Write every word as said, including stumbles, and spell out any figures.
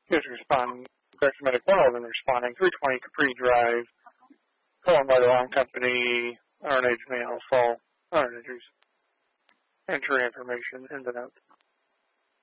Here's responding, correct medic one eleven responding, three twenty Capri Drive, calling by the wrong company, unknown age male, fall, unknown injuries. Entry information in the note.